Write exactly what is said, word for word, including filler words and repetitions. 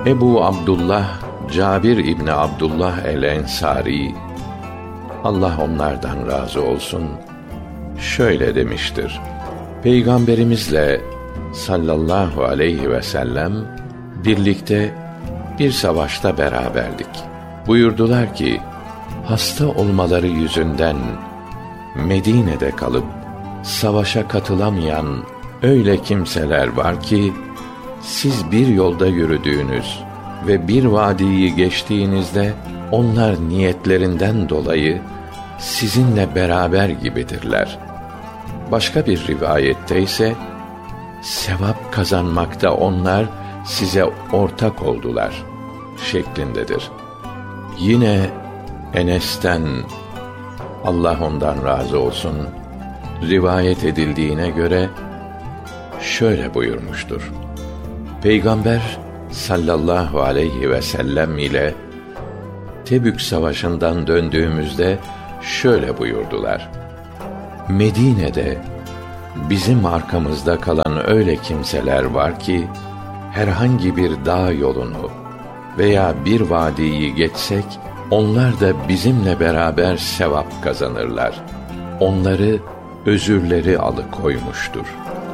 Ebu Abdullah Cabir İbni Abdullah el-Ensari, Allah onlardan razı olsun, şöyle demiştir: Peygamberimizle sallallahu aleyhi ve sellem birlikte bir savaşta beraberdik. Buyurdular ki, hasta olmaları yüzünden Medine'de kalıp savaşa katılamayan öyle kimseler var ki, siz bir yolda yürüdüğünüz ve bir vadiyi geçtiğinizde onlar niyetlerinden dolayı sizinle beraber gibidirler. Başka bir rivayette ise sevap kazanmakta onlar size ortak oldular şeklindedir. Yine Enes'ten, Allah ondan razı olsun, rivayet edildiğine göre şöyle buyurmuştur: Peygamber sallallahu aleyhi ve sellem ile Tebük savaşından döndüğümüzde şöyle buyurdular: Medine'de bizim arkamızda kalan öyle kimseler var ki, herhangi bir dağ yolunu veya bir vadiyi geçsek, onlar da bizimle beraber sevap kazanırlar. Onları özürleri alıkoymuştur.